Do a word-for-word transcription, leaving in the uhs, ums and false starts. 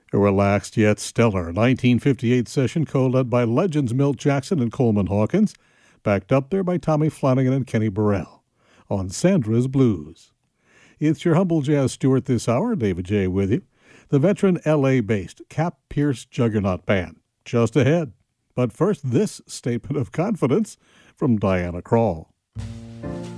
A relaxed yet stellar nineteen fifty-eight session co-led by legends Milt Jackson and Coleman Hawkins, backed up there by Tommy Flanagan and Kenny Burrell on Sandra's Blues. It's your humble jazz steward this hour, David J. with you. The veteran L A-based Cap Pierce Juggernaut Band, just ahead. But first, this statement of confidence from Diana Krall.